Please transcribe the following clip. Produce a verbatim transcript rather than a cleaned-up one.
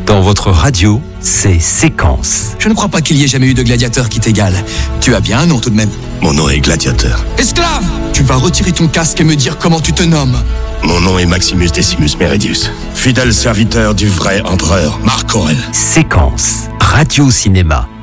Dans votre radio, c'est Séquence. Je ne crois pas qu'il y ait jamais eu de gladiateur qui t'égale. Tu as bien un nom tout de même. Mon nom est Gladiateur. Esclave! Tu vas retirer ton casque et me dire comment tu te nommes. Mon nom est Maximus Decimus Meridius, fidèle serviteur du vrai empereur Marc Aurèle. Séquence, radio-cinéma.